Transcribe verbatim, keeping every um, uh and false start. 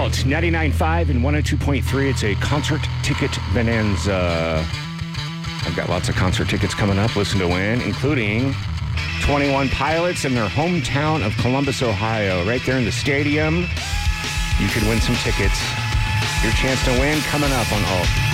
Wild, ninety-nine point five and one oh two point three. It's a concert ticket bonanza. I've got lots of concert tickets coming up. Listen to win, including twenty-one Pilots in their hometown of Columbus, Ohio. Right there in the stadium. You could win some tickets. Your chance to win coming up on Alt.